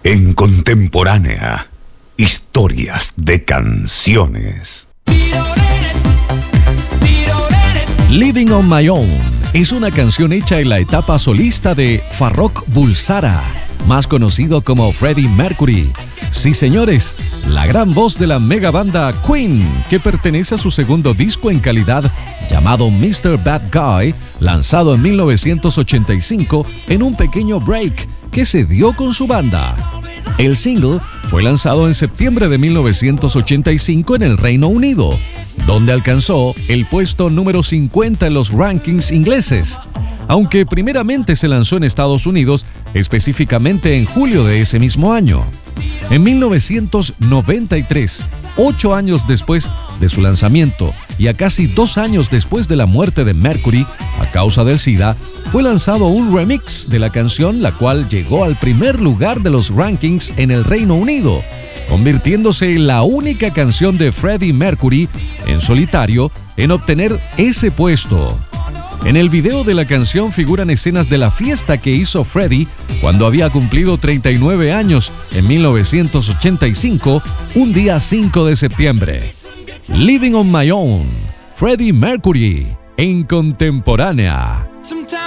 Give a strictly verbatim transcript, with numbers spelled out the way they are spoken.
En Contemporánea, historias de canciones. Living on My Own es una canción hecha en la etapa solista de Farrokh Bulsara, más conocido como Freddie Mercury. Sí, señores, la gran voz de la mega banda Queen, que pertenece a su segundo disco en calidad llamado mister Bad Guy, lanzado en mil novecientos ochenta y cinco en un pequeño break que se dio con su banda. El single fue lanzado en septiembre de mil novecientos ochenta y cinco en el Reino Unido, donde alcanzó el puesto número cincuenta en los rankings ingleses, aunque primeramente se lanzó en Estados Unidos, específicamente en julio de ese mismo año. En mil novecientos noventa y tres, ocho años después de su lanzamiento y a casi dos años después de la muerte de Mercury a causa del SIDA, fue lanzado un remix de la canción, la cual llegó al primer lugar de los rankings en el Reino Unido, convirtiéndose en la única canción de Freddie Mercury en solitario en obtener ese puesto. En el video de la canción figuran escenas de la fiesta que hizo Freddie cuando había cumplido treinta y nueve años en mil novecientos ochenta y cinco, un día cinco de septiembre. Living on My Own, Freddie Mercury, en Contemporánea.